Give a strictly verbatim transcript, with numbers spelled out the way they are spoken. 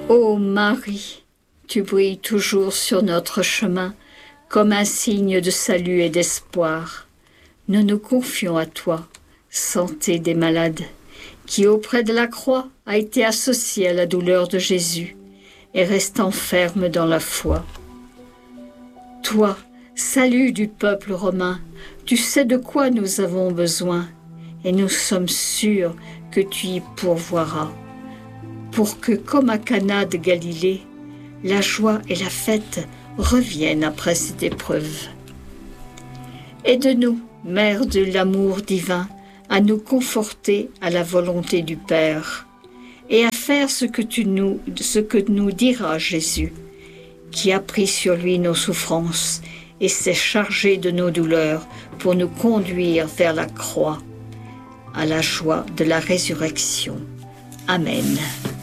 Ô Marie, tu brilles toujours sur notre chemin comme un signe de salut et d'espoir. Nous nous confions à toi, santé des malades, qui auprès de la croix a été associée à la douleur de Jésus et restant ferme dans la foi. Toi, salut du peuple romain, tu sais de quoi nous avons besoin, et nous sommes sûrs que tu y pourvoiras, pour que, comme à Cana de Galilée, la joie et la fête reviennent après cette épreuve. Aide-nous, Mère de l'amour divin, à nous conforter à la volonté du Père, et à faire ce que, tu nous, ce que nous dira Jésus, qui a pris sur lui nos souffrances et s'est chargé de nos douleurs pour nous conduire vers la croix, à la joie de la résurrection. Amen.